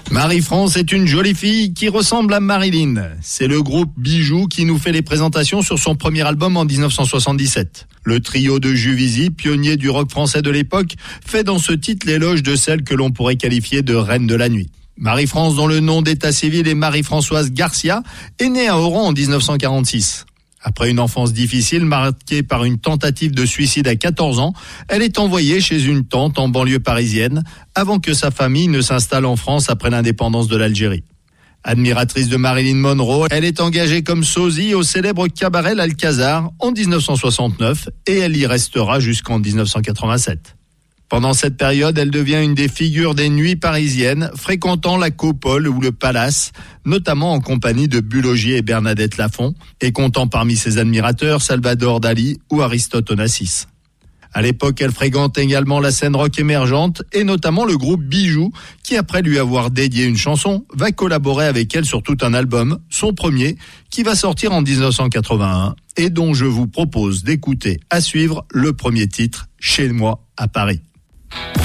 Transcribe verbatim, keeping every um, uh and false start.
Marie-France est une jolie fille qui ressemble à Marilyn. C'est le groupe Bijoux qui nous fait les présentations sur son premier album en dix-neuf cent soixante-dix-sept. Le trio de Juvisy, pionnier du rock français de l'époque, fait dans ce titre l'éloge de celle que l'on pourrait qualifier de reine de la nuit. Marie-France, dont le nom d'état civil est Marie-Françoise Garcia, est née à Oran en dix-neuf cent quarante-six. Après une enfance difficile, marquée par une tentative de suicide à quatorze ans, elle est envoyée chez une tante en banlieue parisienne, avant que sa famille ne s'installe en France après l'indépendance de l'Algérie. Admiratrice de Marilyn Monroe, elle est engagée comme sosie au célèbre cabaret L'Alcazar en dix-neuf cent soixante-neuf et elle y restera jusqu'en dix-neuf cent quatre-vingt-sept. Pendant cette période, elle devient une des figures des nuits parisiennes, fréquentant la Copole ou le Palace, notamment en compagnie de Bulogier et Bernadette Lafont, et comptant parmi ses admirateurs Salvador Dali ou Aristote Onassis. À l'époque, elle fréquente également la scène rock émergente, et notamment le groupe Bijoux, qui après lui avoir dédié une chanson, va collaborer avec elle sur tout un album, son premier, qui va sortir en dix-neuf cent quatre-vingt-un, et dont je vous propose d'écouter à suivre le premier titre, Chez moi à Paris.